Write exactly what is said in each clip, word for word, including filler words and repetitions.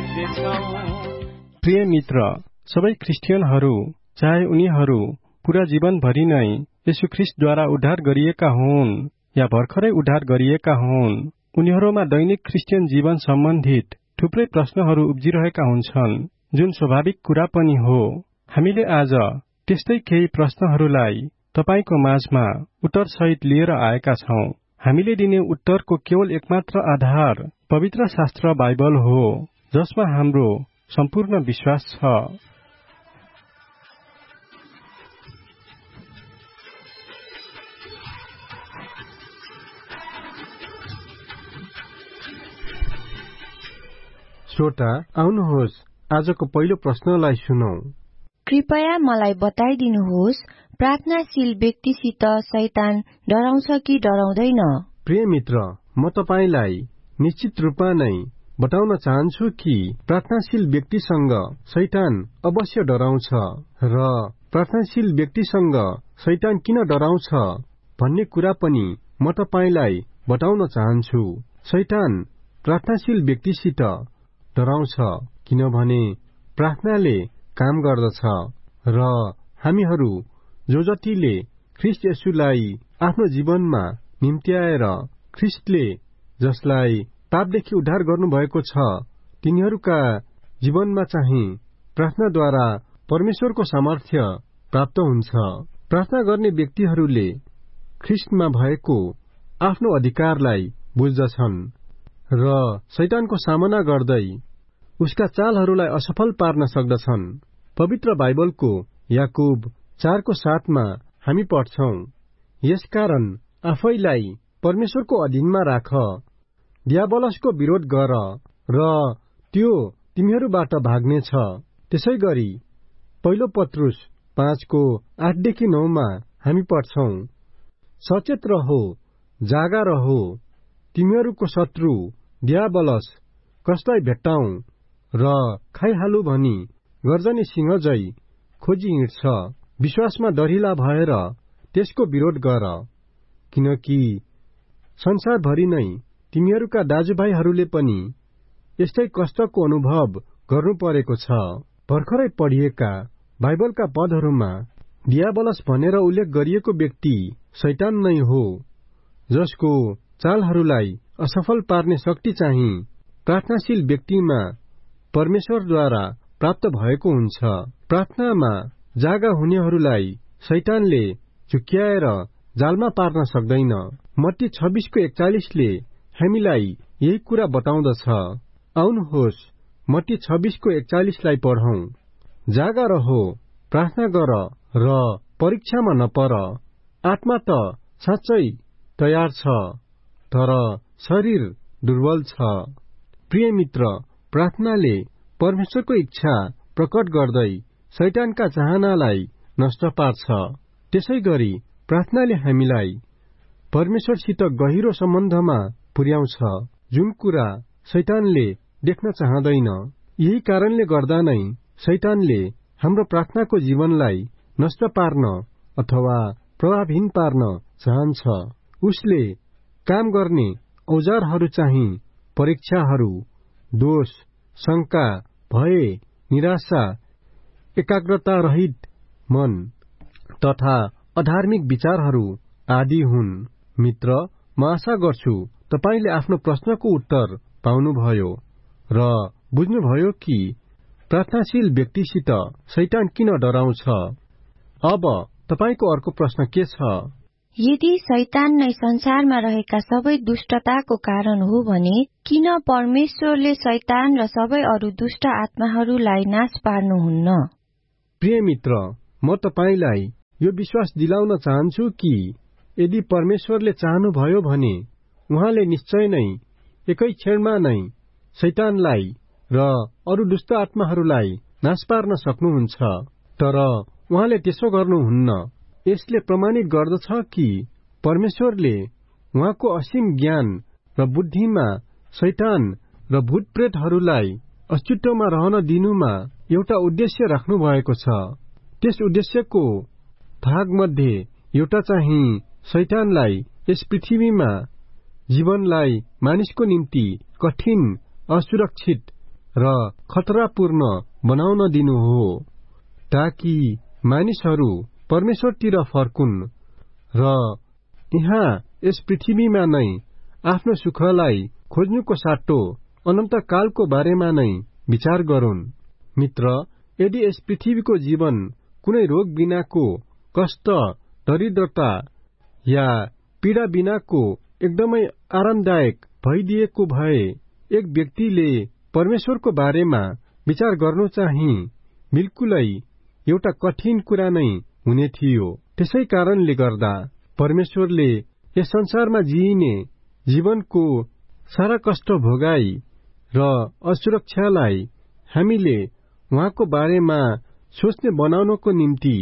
खोज्दैछौ। प्रिय मित्र, सबै क्रिस्चियनहरू चाहे उनीहरू पूरा जीवनभरि नै येशू ख्रीष्टद्वारा उद्धार गरिएका हुन् या भर्खरै उद्धार गरिएका हुन्, उनीहरूमा दैनिक क्रिस्चियन जीवन सम्बन्धित थुप्रै प्रश्नहरू उब्जिरहेका हुन्छन्, जुन स्वाभाविक कुरा पनि हो। हामीले आज त्यस्तै केही प्रश्नहरूलाई तपाईको माझमा उत्तरसहित लिएर आएका छौं। हामीले दिने उत्तरको केवल एकमात्र आधार पवित्र शास्त्र बाइबल हो, जसमा हाम्रो सम्पूर्ण विश्वास छ। श्रोता, आउनुहोस् आजको पहिलो प्रश्नलाई सुनौ। कृपया मलाई बताइदिनुहोस्, प्रार्थनाशील व्यक्तिसित शैतान डराउँछ कि डराउँदैन? प्रिय मित्र, म तपाईलाई निश्चित रूपमा नै बताउन चाहन्छु कि प्रार्थनाशील व्यक्तिसँग शैतान अवश्य डराउँछ। र प्रार्थनाशील व्यक्तिसँग शैतान किन डराउँछ भन्ने कुरा पनि म तपाईलाई बताउन चाहन्छु। शैतान प्रार्थनाशील व्यक्तिसित डराउँछ किनभने प्रार्थनाले काम गर्दछ र हामीहरू जो जतिले ख्रीष्ट येशूलाई आफ्नो जीवनमा निम्त्याएर ख्रीष्टले जसलाई पापदेखि उद्धार गर्नुभएको छ तिनीहरूका जीवनमा चाहिँ प्रार्थनाद्वारा परमेश्वरको सामर्थ्य प्राप्त हुन्छ। प्रार्थना गर्ने व्यक्तिहरूले ख्रीष्टमा भएको आफ्नो अधिकारलाई बुझ्दछन् र शैतानको सामना गर्दै उसका चालहरूलाई असफल पार्न सक्दछन्। पवित्र बाइबलको याकूब चारको साथमा हामी पढ्छौं, यसकारण आफैलाई परमेश्वरको अधीनमा राख, दियाबलसको विरोध गर र त्यो तिमीहरूबाट भाग्नेछ। त्यसै गरी पहिलो पत्रुस पाँचको आठदेखि नौमा हामी पढ्छौं, सचेत रहो, जागा रहो, तिमीहरूको शत्रु दियाबलस कसलाई भेट्टाउँ र खाइहालु भनी गर्जने सिंह झै खोजी हिँड्छ। विश्वासमा दरिला भएर त्यसको विरोध गर, किनकि संसारभरि नै तिमीहरूका दाजुभाइहरूले पनि यस्तै कष्टको अनुभव गर्नु परेको छ। भर्खरै पढिएका बाइबलका पदहरूमा दियाबलस भनेर उल्लेख गरिएको व्यक्ति शैतान नै हो, जसको चालहरूलाई असफल पार्ने शक्ति चाहिँ प्रार्थनाशील व्यक्तिमा परमेश्वरद्वारा प्राप्त भएको हुन्छ। प्रार्थनामा जागा हुनेहरूलाई शैतानले झुक्क्याएर जालमा पार्न सक्दैन। मत्ती छब्बीसको एकचालिसले हामीलाई यही कुरा बताउँदछ। आउनुहोस् मत्ती छब्बीसको एकचालिसलाई पढौं। जागा रहो, प्रार्थना गर र परीक्षामा नपर। आत्मा त साँच्चै तयार छ, तर शरीर दुर्बल छ। प्रिय मित्र, प्रार्थनाले परमेश्वरको इच्छा प्रकट गर्दै शैतानका चाहनालाई नष्ट पार्छ। त्यसै गरी प्रार्थनाले हामीलाई परमेश्वरसित गहिरो सम्बन्धमा पुर्याउँछ, जुन कुरा शैतानले देख्न चाहदैन। यही कारणले गर्दा नै शैतानले हाम्रो प्रार्थनाको जीवनलाई नष्ट पार्न अथवा प्रभावहीन पार्न चाहन्छ। उसले काम गर्ने औजारहरू चाहिँ परीक्षाहरू, दोष, शंका, भय, निराशा, एकाग्रता रहित मन तथा अधार्मिक विचारहरू आदि हुन्। मित्र, म आशा गर्छु तपाईले आफ्नो प्रश्नको उत्तर पाउनुभयो र बुझ्नुभयो कि प्रार्थनाशील व्यक्तिसित शैतान किन डराउँछ। अब तपाईको अर्को प्रश्न के छ? यदि शैतान नै संसारमा रहेका सबै दुष्टताको कारण हो भने किन परमेश्वरले शैतान र सबै अरू दुष्ट आत्माहरूलाई नाश पार्नुहुन्न? प्रिय मित्र, म तपाईलाई यो विश्वास दिलाउन चाहन्छु कि यदि परमेश्वरले चाहनुभयो भने उहाँले निश्चय नै एकै क्षणमा नै शैतानलाई र अरू दुष्ट आत्माहरूलाई नाश पार्न सक्नुहुन्छ। तर उहाँले त्यसो गर्नुहुन्न। यसले प्रमाणित गर्दछ कि परमेश्वरले उहाँको असीम ज्ञान र बुद्धिमा शैतान र भूतप्रेतहरूलाई अस्तित्वमा रहन दिनुमा एउटा उद्देश्य राख्नु भएको छ। त्यस उद्देश्यको भागमध्ये एउटा चाहिँ शैतानलाई यस पृथ्वीमा जीवनलाई मानिसको निम्ति कठिन, असुरक्षित र खतरापूर्ण बनाउन दिनु हो, ताकि मानिसहरू परमेश्वरतिर फर्कुन् र यहाँ यस पृथ्वीमा नै आफ्नो सुखलाई खोज्नुको साटो अनन्तकालको बारेमा नै विचार गरून्। मित्र, यदि यस पृथ्वीको जीवन कुनै रोग बिनाको, कष्ट, दरिद्रता या पीडा बिनाको एकदमै आरामदायक भइदिएको भए एक व्यक्तिले परमेश्वरको बारेमा विचार गर्नु चाहिँ बिल्कुलै एउटा कठिन कुरा नै हुने थियो। त्यसै कारणले गर्दा परमेश्वरले यस संसारमा जिइने जीवनको सारा कष्ट भोगाई र असुरक्षालाई हामीले उहाँको बारेमा सोच्ने बनाउनको निम्ति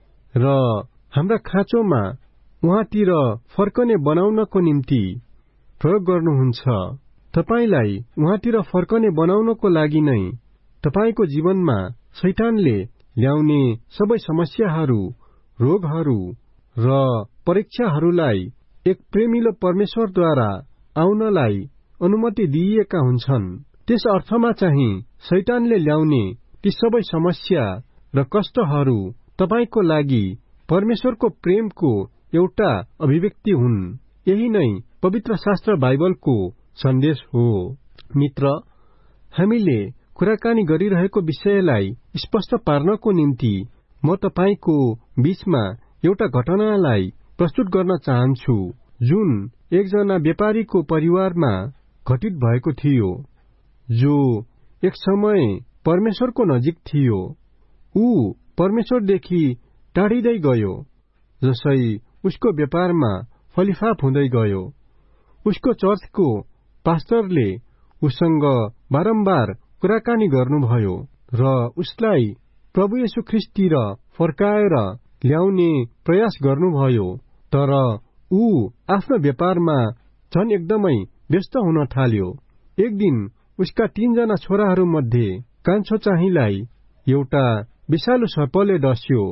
र हाम्रा खाँचोमा उहाँतिर फर्कने बनाउनको निम्ति प्रयोग गर्नुहुन्छ। तपाईलाई उहाँतिर फर्कने बनाउनको लागि नै तपाईको जीवनमा शैतानले ल्याउने सबै समस्याहरू, रोगहरू र परीक्षाहरूलाई एक प्रेमिलो परमेश्वरद्वारा आउनलाई अनुमति दिइएका हुन्छन्। त्यस अर्थमा चाहिँ शैतानले ल्याउने ती सबै समस्या र कष्टहरू तपाईको लागि परमेश्वरको प्रेमको एउटा अभिव्यक्ति हुन्। यही नै पवित्र शास्त्र बाइबलको सन्देश हो। मित्र, हामीले कुराकानी गरिरहेको विषयलाई स्पष्ट पार्नको निम्ति म तपाईको बीचमा एउटा घटनालाई प्रस्तुत गर्न चाहन्छु, जुन एकजना व्यापारीको परिवारमा घटित भएको थियो, जो एक समय परमेश्वरको नजिक थियो। ऊ परमेश्वरदेखि टाढिँदै गयो, जसै उसको व्यापारमा फलिफाप हुँदै गयो। उसको चर्चको पास्टरले उसँग बारम्बार कुराकानी गर्नुभयो र उसलाई प्रभु येशू ख्रीष्टतिर फर्काएर ल्याउने प्रयास गर्नुभयो, तर ऊ आफ्नो व्यापारमा झन् एकदमै व्यस्त हुन थाल्यो। एक दिन उसका तीनजना छोराहरू मध्ये कान्छो चाहिँलाई एउटा विषालु सर्पले डस्यो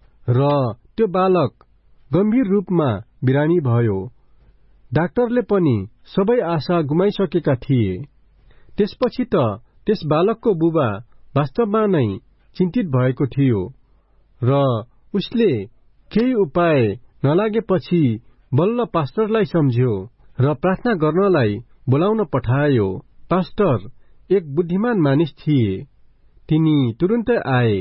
र त्यो बालक गम्भीर रूपमा बिरामी भयो। डाक्टरले पनि सबै आशा गुमाइसकेका थिए। त्यसपछि त त्यस बालकको बुबा वास्तवमा नै चिन्तित भएको थियो र उसले केही उपाय नलागेपछि बल्ल पास्टरलाई सम्झ्यो र प्रार्थना गर्नलाई बोलाउन पठायो। पास्टर एक बुद्धिमान मानिस थिए। तिनी तुरुन्तै आए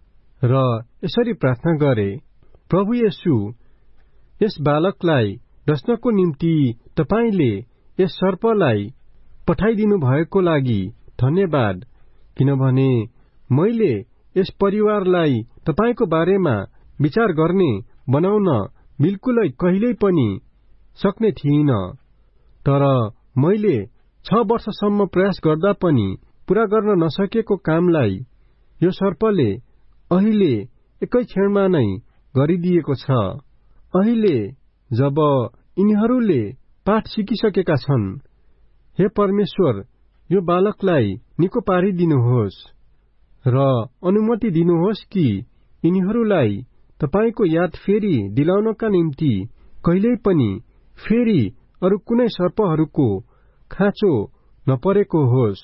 र यसरी प्रार्थना गरे, प्रभु येशू, यस बालकलाई डस्नको निम्ति तपाईले यस सर्पलाई पठाइदिनु भएको लागि धन्यवाद, किनभने मैले यस परिवारलाई तपाईको बारेमा विचार गर्ने बनाउन बिल्कुलै कहिल्यै पनि सक्ने थिइन। तर मैले छ वर्षसम्म प्रयास गर्दा पनि पूरा गर्न नसकेको कामलाई यो सर्पले अहिले एकै क्षणमा नै गरिदिएको छ। अहिले जब यिनीहरूले पाठ सिकिसकेका छन्, हे परमेश्वर, यो बालकलाई निको पारिदिनुहोस् र अनुमति दिनुहोस् कि यिनीहरूलाई तपाईको याद फेरि दिलाउनका निम्ति कहिल्यै पनि फेरि अरू कुनै सर्पहरूको खाँचो नपरेको होस्।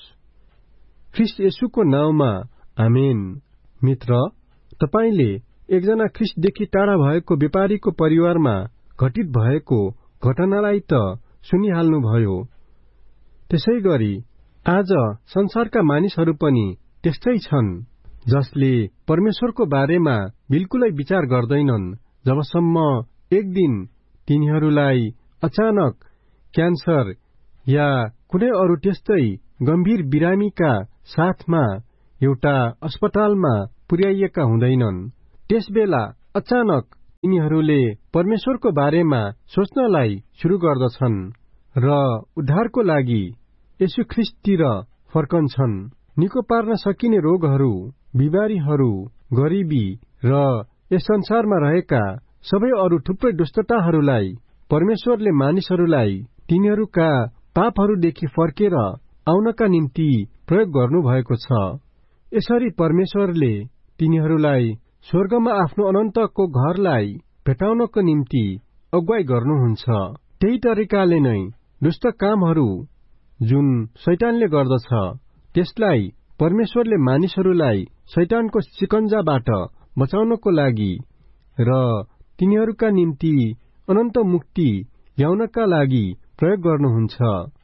ख्रीष्ट येशूको नाउँमा आमेन। मित्र, तपाईले एकजना ख्रीष्टदेखि टाढा भएको व्यापारीको परिवारमा घटित भएको घटनालाई त सुनिहाल्नुभयो। त्यसै गरी आज संसारका मानिसहरू पनि त्यस्तै छन्, जसले परमेश्वरको बारेमा बिल्कुलै विचार गर्दैनन्, जबसम्म एक दिन तिनीहरूलाई अचानक क्यान्सर या कुनै अरू त्यस्तै गम्भीर बिरामीका साथमा एउटा अस्पतालमा पुर्याइएका हुँदैनन्। त्यसबेला अचानक तिनीहरूले परमेश्वरको बारेमा सोच्नलाई सुरु गर्दछन् र उद्धारको लागि येशू ख्रीष्टतिर फर्कन्छन्। निको पार्न सकिने रोगहरू, बिमारीहरू, गरिबी र यस संसारमा रहेका सबै अरू थुप्रै दुष्टताहरूलाई परमेश्वरले मानिसहरूलाई तिनीहरूका पापहरूदेखि फर्केर आउनका निम्ति प्रयोग गर्नुभएको छ। यसरी परमेश्वरले तिनीहरूलाई स्वर्गमा आफ्नो अनन्तको घरलाई भेटाउनको निम्ति अगुवाई गर्नुहुन्छ। त्यही तरिकाले नै दुष्ट कामहरू जुन शैतानले गर्दछ, त्यसलाई परमेश्वरले मानिसहरूलाई शैतानको शिकन्जाबाट बचाउनको लागि र तिनीहरूका निम्ति अनन्त मुक्ति ल्याउनका लागि प्रयोग गर्नुहुन्छ।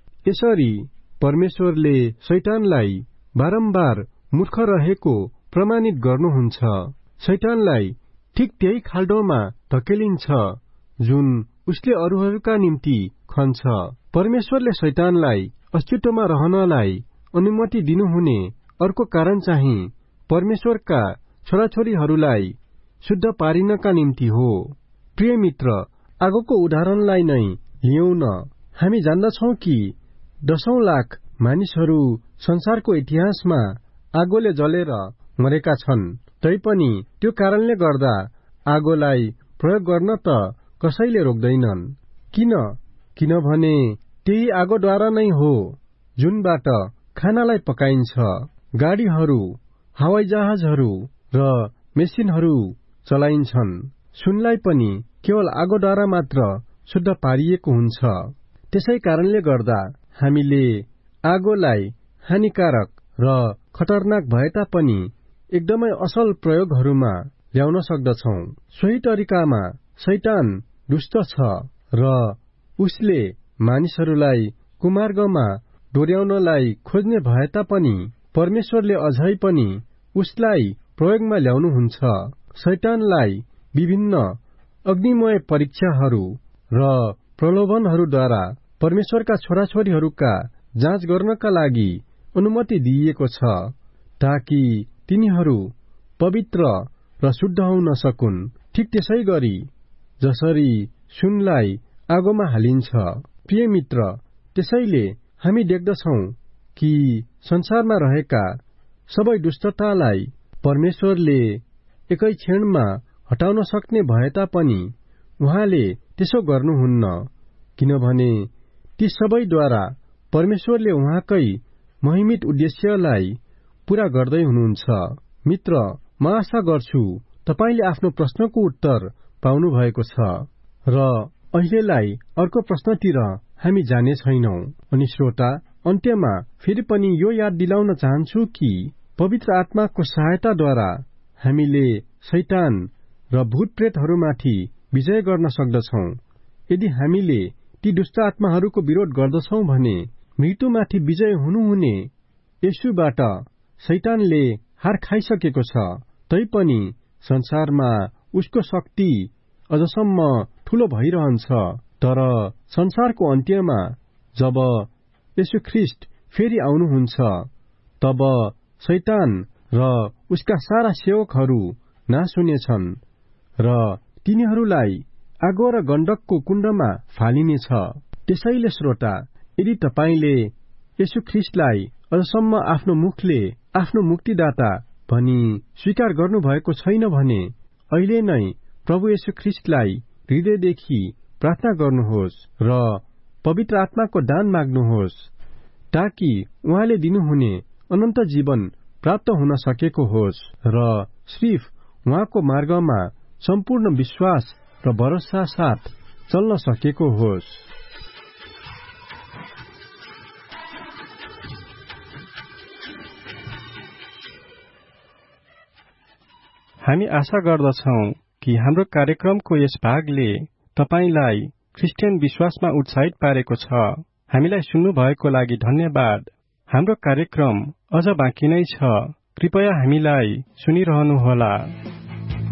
यसरी परमेश्वरले शैतानलाई बारम्बार मूर्ख रहेको प्रमाणित गर्नुहुन्छ। शैतानलाई ठिक त्यही खाल्डोमा धकेलिन्छ जुन उसले अरूहरूका निम्ति खन्छ। परमेश्वरले शैतानलाई अस्तित्वमा रहनलाई अनुमति दिनुहुने अर्को कारण चाहिँ परमेश्वरका छोराछोरीहरूलाई शुद्ध पारिनका निम्ति हो। प्रिय मित्र, आगोको उदाहरणलाई नै लियौं न। हामी जान्दछौं कि दशौं लाख मानिसहरू संसारको इतिहासमा आगोले जलेर मरेका छन्। तैपनि त्यो कारणले गर्दा आगोलाई प्रयोग गर्न त कसैले रोक्दैनन्। किन? किनभने त्यही आगोद्वारा नै हो जुनबाट खानालाई पकाइन्छ। गाडीहरू, हवाईजहाजहरू र मेसिनहरू चलाइन्छन्। सुनलाई पनि केवल आगोद्वारा मात्र शुद्ध पारिएको हुन्छ। त्यसै कारणले गर्दा हामीले आगोलाई हानिकारक र खतरनाक भए तापनि एकदमै असल प्रयोगहरूमा ल्याउन सक्दछौं। सोही तरिकामा शैतान दुष्ट छ र उसले मानिसहरूलाई कुमार्गमा डोर्याउनलाई खोज्ने भए तापनि परमेश्वरले अझै पनि उसलाई प्रयोगमा ल्याउनुहुन्छ। शैतानलाई विभिन्न अग्निमय परीक्षाहरू र प्रलोभनहरूद्वारा परमेश्वरका छोराछोरीहरूका जाँच गर्नका लागि अनुमति दिइएको छ, ताकि तिनीहरू पवित्र र शुद्ध हुन सकुन्। ठिक त्यसै गरी जसरी सुनलाई आगोमा हालिन्छ। प्रिय मित्र, त्यसैले हामी देख्दछौं कि संसारमा रहेका सबै दुष्टतालाई परमेश्वरले एकै क्षणमा हटाउन सक्ने भए तापनि उहाँले त्यसो गर्नुहुन्न, किनभने ती सबैद्वारा परमेश्वरले उहाँकै महिमित उद्देश्यलाई पूरा गर्दै हुनुहुन्छ। मित्र, म आशा गर्छु तपाईले आफ्नो प्रश्नको उत्तर पाउनु भएको छ र अहिलेलाई अर्को प्रश्नतिर हामी जाने छैनौं। अनि श्रोता, अन्त्यमा फेरि पनि यो याद दिलाउन चाहन्छु कि पवित्र आत्माको सहायताद्वारा हामीले शैतान र भूत प्रेतहरूमाथि विजय गर्न सक्दछौं। यदि हामीले ती दुष्ट आत्माहरूको विरोध गर्दछौं भने मृत्युमाथि विजय हुनुहुने येशूबाट शैतानले हार खाइसकेको छ। तैपनि संसारमा उसको शक्ति अझसम्म ठूलो भइरहन्छ। तर संसारको अन्त्यमा जब येशू ख्रीष्ट फेरि आउनुहुन्छ, तब शैतान र उसका सारा सेवकहरू नाश हुनेछन् र तिनीहरूलाई आगो र गण्डकको कुण्डमा फालिनेछ। त्यसैले श्रोता, यदि तपाईले येशू ख्रीष्टलाई अझसम्म आफ्नो मुखले आफ्नो मुक्तिदाता भनी स्वीकार गर्नुभएको छैन भने अहिले नै प्रभु येशू ख्रीष्टलाई हृदयदेखि प्रार्थना गर्नुहोस् र पवित्र आत्माको दान माग्नुहोस्, ताकि उहाँले दिनुहुने अनन्त जीवन प्राप्त हुन सकेको होस् र सिर्फ उहाँको मार्गमा सम्पूर्ण विश्वास र भरोसा साथ चल्न सकेको होस्। हामी आशा गर्दछौं कि हाम्रो कार्यक्रमको यस भागले तपाईलाई क्रिस्चियन विश्वासमा उत्साहित पारेको छ। हामीलाई सुन्नु भएको लागि धन्यवाद। हाम्रो कार्यक्रम अझ बाँकी नै छ। कृपया हामीलाई सुनिरहनुहोला।